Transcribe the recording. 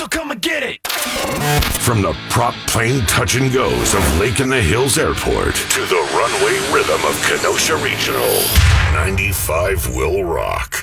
So come and get it! From the prop plane touch and goes of Lake in the Hills Airport to the runway rhythm of Kenosha Regional, 95 will rock.